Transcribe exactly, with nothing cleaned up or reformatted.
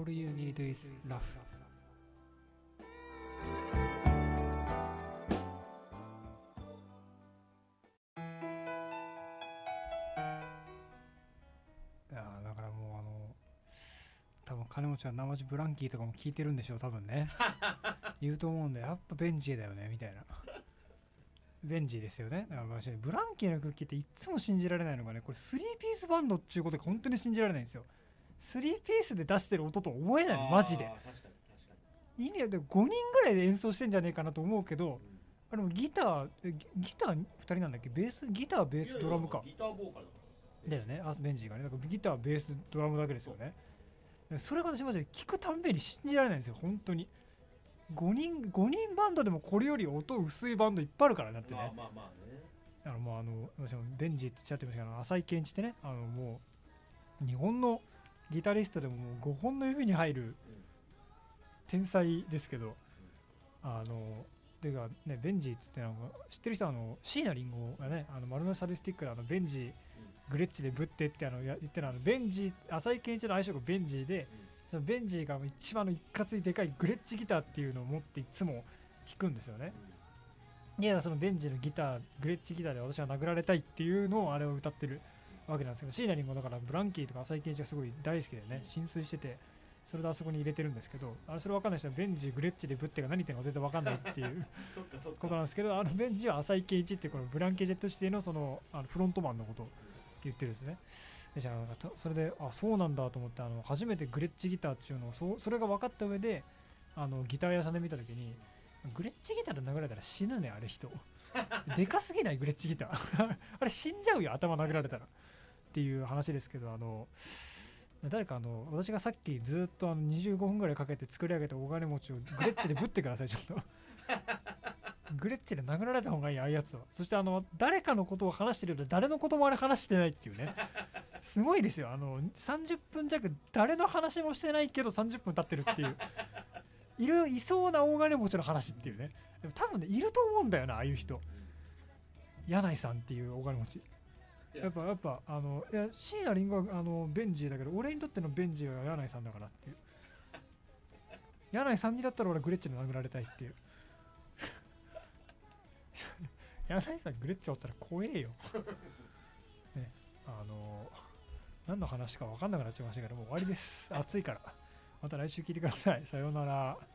All you need is love。いやだからもうあの多分金持ちは生地ブランキーとかも聞いてるんでしょう多分ね言うと思うんで、やっぱベンジーだよねみたいな。ベンジーですよね。だから私ブランキーのクッキーっていつも信じられないのがね、これスリーピースバンドっていうことが本当に信じられないんですよ。スリーピースで出してる音と思えないのマジで。 確かに確かに。 意味はでごにんぐらいで演奏してんじゃねえかなと思うけど、あれもギターギギターふたりなんだっけ、ベースギターベースドラムか。 ギターボーカルだからだよね、あベンジーがね。だからギターベースドラムだけですよね。それが私マジで聞くたんびに信じられないんですよ本当に。ごにんごにんバンドでもこれより音薄いバンドいっぱいあるからだってね。 まあまあまあね。 あのもうあの私もベンジーって言っちゃってましたけど、浅井健一ってね、あのもう日本のギタリストでももうごほんの指に入る天才ですけど、あのてかね、ベンジーっつってなんか知ってる人はあの椎名林檎がね、あの丸のサディスティックであのベンジーグレッチでぶってってあのや言ってるあのベンジー、浅井健一の相性がベンジーで、そのベンジーが一番の一括にでかいグレッチギターっていうのを持っていつも弾くんですよね。いやそのベンジーのギターグレッチギターで私は殴られたいっていうのをあれを歌ってるわけなんですけど、椎名林檎だからブランキーとか浅井健一がすごい大好きでね、浸水しててそれであそこに入れてるんですけど、あれそれ分かんない人はベンジーグレッチでぶってが何言ってるのか全然分かんないっていうことなんですけど、あのベンジーは浅井健一っていうこのブランキージェットシティのそのあのフロントマンのことを言ってるんですね。でじゃあそれであそうなんだと思って、あの初めてグレッチギターっていうのを そ, それが分かった上であのギター屋さんで見たときに、グレッチギターで殴られたら死ぬねあれ人でかすぎないグレッチギターあれ死んじゃうよ頭殴られたらっていう話ですけど、あの誰かあの私がさっきずっとあのにじゅうごふんぐらいかけて作り上げた大金持ちをグレッチでぶってくださいちょっとグレッチで殴られた方がいいああいうやつは。そしてあの誰かのことを話してるけど誰のこともあれ話してないっていうねすごいですよ。あのさんじゅっぷん弱誰の話もしてないけどさんじゅっぷん経ってるっていういるいそうな大金持ちの話っていうね。でも多分ねいると思うんだよなああいう人。柳井さんっていう大金持ちやっぱやっぱあのいや椎名林檎はあのベンジーだけど俺にとってのベンジーは柳井さんだからっていう。柳井さんにだったら俺グレッチで殴られたいっていう柳井さんグレッチおったら怖えよね、あの何の話か分かんなくなっちゃいましたけどもう終わりです。暑いからまた来週聞いてください。さようなら。